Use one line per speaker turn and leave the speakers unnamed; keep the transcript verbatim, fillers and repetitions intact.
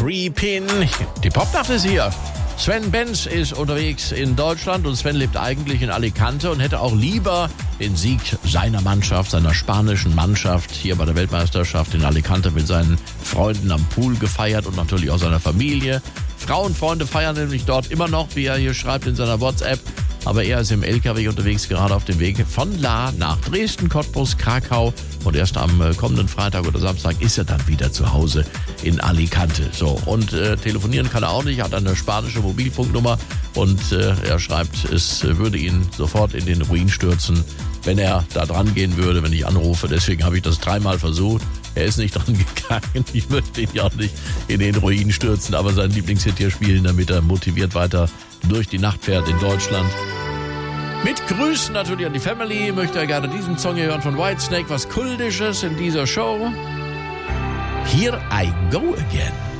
Creepin'. Die Popnacht ist hier. Sven Benz ist unterwegs in Deutschland und Sven lebt eigentlich in Alicante und hätte auch lieber den Sieg seiner Mannschaft, seiner spanischen Mannschaft hier bei der Weltmeisterschaft in Alicante mit seinen Freunden am Pool gefeiert und natürlich auch seiner Familie. Frauenfreunde feiern nämlich dort immer noch, wie er hier schreibt in seiner WhatsApp. Aber er ist im L K W unterwegs, gerade auf dem Weg von La nach Dresden, Cottbus, Krakau. Und erst am kommenden Freitag oder Samstag ist er dann wieder zu Hause in Alicante. So, und äh, telefonieren kann er auch nicht, hat eine spanische Mobilfunknummer. Und äh, er schreibt, es würde ihn sofort in den Ruin stürzen, wenn er da dran gehen würde, wenn ich anrufe. Deswegen habe ich das dreimal versucht. Er ist nicht dran gegangen. Ich möchte ihn ja auch nicht in den Ruin stürzen, aber seinen Lieblingshit hier spielen, damit er motiviert weiter durch die Nacht fährt in Deutschland. Mit Grüßen natürlich an die Family. Möchte er gerne diesen Song hier hören von Whitesnake, was Kultisches in dieser Show. Here I Go Again.